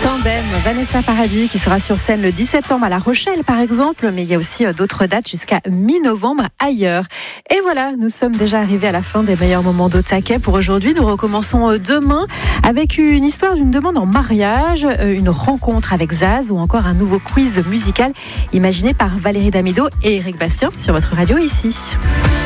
Tandem, Vanessa Paradis qui sera sur scène le 10 septembre à La Rochelle par exemple, mais il y a aussi d'autres dates jusqu'à mi-novembre ailleurs. Et voilà, nous sommes déjà arrivés à la fin des meilleurs moments d'Au Taquet pour aujourd'hui. Nous recommençons demain avec une histoire d'une demande en mariage, une rencontre avec Zaz ou encore un nouveau quiz musical imaginé par Valérie Damido et Eric Bastien sur votre radio ici.